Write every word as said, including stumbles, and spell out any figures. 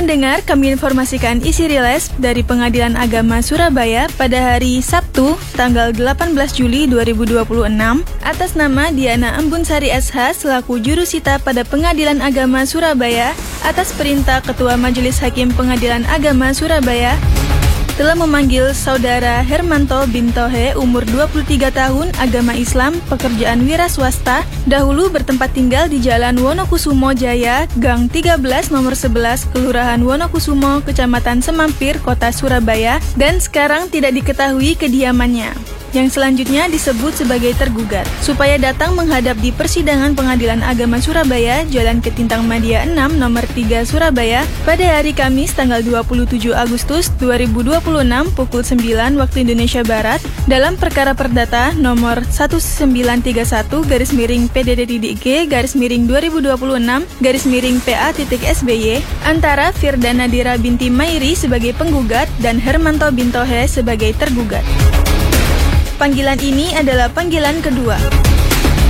pendengar, kami informasikan isi rilis dari Pengadilan Agama Surabaya pada hari Sabtu, tanggal delapan belas Juli dua ribu dua puluh enam, atas nama Diana Embunsari S H selaku jurusita pada Pengadilan Agama Surabaya atas perintah Ketua Majelis Hakim Pengadilan Agama Surabaya telah memanggil Saudara Hermanto Bintohe, umur dua puluh tiga tahun, agama Islam, pekerjaan wira swasta, dahulu bertempat tinggal di Jalan Wonokusumo Jaya, Gang tiga belas nomor sebelas, Kelurahan Wonokusumo, Kecamatan Semampir, Kota Surabaya, dan sekarang tidak diketahui kediamannya. Yang selanjutnya disebut sebagai tergugat, supaya datang menghadap di persidangan Pengadilan Agama Surabaya, Jalan Ketintang Madia enam, nomor tiga, Surabaya, pada hari Kamis tanggal dua puluh tujuh Agustus dua ribu dua puluh enam pukul sembilan waktu Indonesia Barat, dalam perkara perdata nomor satu sembilan tiga satu garis miring P D D G garis miring dua ribu dua puluh enam garis miring P A S B Y antara Firdana Dira binti Mairi sebagai penggugat dan Hermanto Bintohe sebagai tergugat. Panggilan ini adalah panggilan kedua.